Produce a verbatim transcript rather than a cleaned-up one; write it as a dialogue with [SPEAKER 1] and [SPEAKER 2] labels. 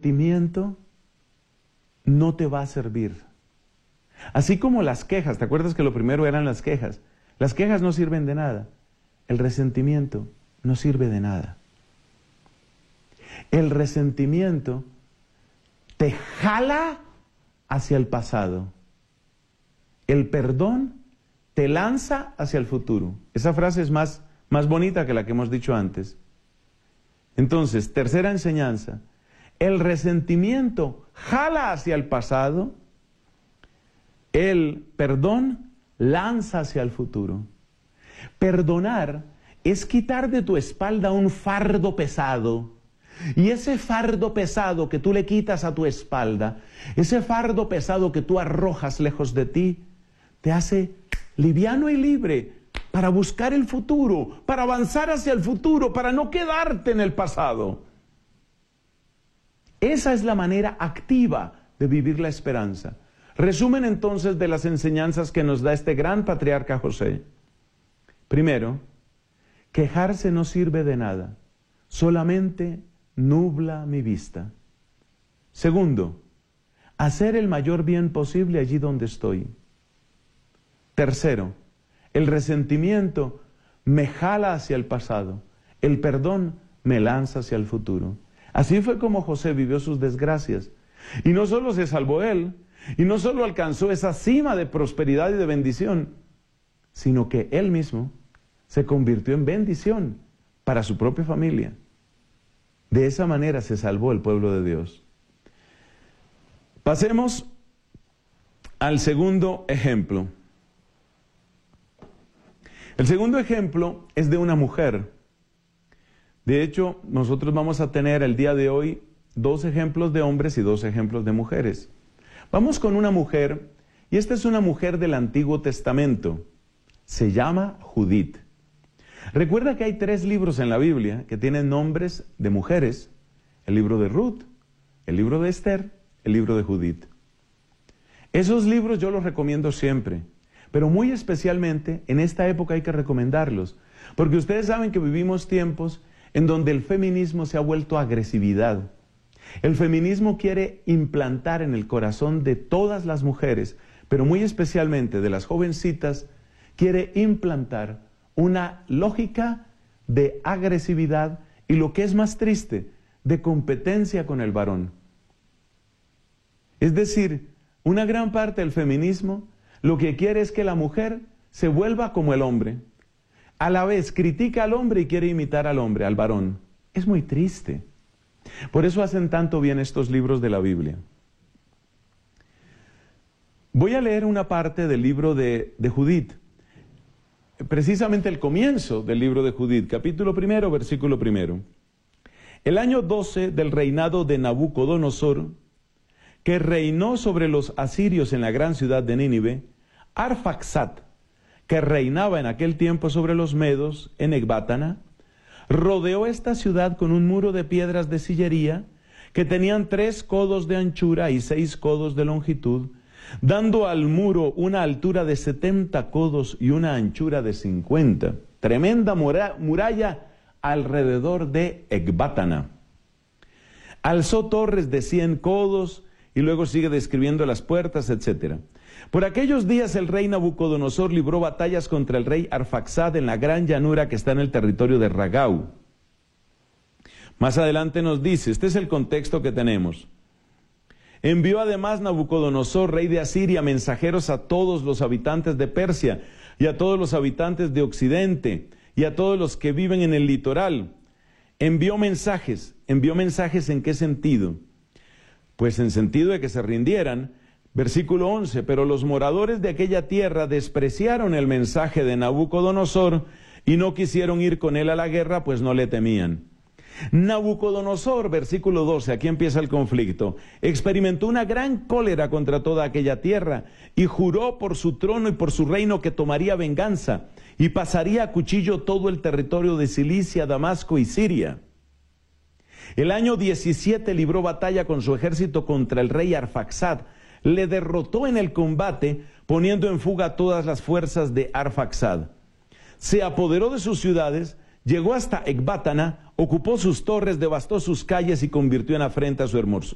[SPEAKER 1] resentimiento no te va a servir. Así como las quejas, ¿te acuerdas que lo primero eran las quejas? Las quejas no sirven de nada. El resentimiento no sirve de nada. El resentimiento te jala hacia el pasado. El perdón te lanza hacia el futuro. Esa frase es más, más bonita que la que hemos dicho antes. Entonces, tercera enseñanza. El resentimiento jala hacia el pasado. El perdón lanza hacia el futuro. Perdonar es quitar de tu espalda un fardo pesado. Y ese fardo pesado que tú le quitas a tu espalda, ese fardo pesado que tú arrojas lejos de ti, te hace liviano y libre para buscar el futuro, para avanzar hacia el futuro, para no quedarte en el pasado. Esa es la manera activa de vivir la esperanza. Resumen entonces de las enseñanzas que nos da este gran patriarca José. Primero, quejarse no sirve de nada, solamente nubla mi vista. Segundo, hacer el mayor bien posible allí donde estoy. Tercero, el resentimiento me jala hacia el pasado, el perdón me lanza hacia el futuro. Así fue como José vivió sus desgracias. Y no solo se salvó él, y no solo alcanzó esa cima de prosperidad y de bendición, sino que él mismo se convirtió en bendición para su propia familia. De esa manera se salvó el pueblo de Dios. Pasemos al segundo ejemplo. El segundo ejemplo es de una mujer. De hecho, nosotros vamos a tener el día de hoy dos ejemplos de hombres y dos ejemplos de mujeres. Vamos con una mujer, y esta es una mujer del Antiguo Testamento. Se llama Judith. Recuerda que hay tres libros en la Biblia que tienen nombres de mujeres. El libro de Ruth, el libro de Esther, el libro de Judith. Esos libros yo los recomiendo siempre, pero muy especialmente en esta época hay que recomendarlos, porque ustedes saben que vivimos tiempos en donde el feminismo se ha vuelto agresividad. El feminismo quiere implantar en el corazón de todas las mujeres, pero muy especialmente de las jovencitas, quiere implantar una lógica de agresividad y, lo que es más triste, de competencia con el varón. Es decir, una gran parte del feminismo lo que quiere es que la mujer se vuelva como el hombre. A la vez critica al hombre y quiere imitar al hombre, al varón. Es muy triste. Por eso hacen tanto bien estos libros de la Biblia. Voy a leer una parte del libro de, de Judith. Precisamente el comienzo del libro de Judith, capítulo primero, versículo primero. El año doce del reinado de Nabucodonosor, que reinó sobre los asirios en la gran ciudad de Nínive, Arfaxad, que reinaba en aquel tiempo sobre los medos en Ecbátana, rodeó esta ciudad con un muro de piedras de sillería que tenían tres codos de anchura y seis codos de longitud, dando al muro una altura de setenta codos y una anchura de cincuenta. Tremenda mura- muralla alrededor de Ecbátana. Alzó torres de cien codos y luego sigue describiendo las puertas, etcétera. Por aquellos días el rey Nabucodonosor libró batallas contra el rey Arfaxad en la gran llanura que está en el territorio de Ragau. Más adelante nos dice, este es el contexto que tenemos. Envió además Nabucodonosor, rey de Asiria, mensajeros a todos los habitantes de Persia y a todos los habitantes de Occidente y a todos los que viven en el litoral. Envió mensajes. ¿Envió mensajes en qué sentido? Pues en sentido de que se rindieran. Versículo once, pero los moradores de aquella tierra despreciaron el mensaje de Nabucodonosor y no quisieron ir con él a la guerra, pues no le temían. Nabucodonosor, versículo doce, aquí empieza el conflicto, experimentó una gran cólera contra toda aquella tierra y juró por su trono y por su reino que tomaría venganza y pasaría a cuchillo todo el territorio de Cilicia, Damasco y Siria. El año diecisiete libró batalla con su ejército contra el rey Arfaxad, le derrotó en el combate poniendo en fuga todas las fuerzas de Arfaxad. Se apoderó de sus ciudades, llegó hasta Ecbátana, ocupó sus torres, devastó sus calles y convirtió en afrenta su hermosura.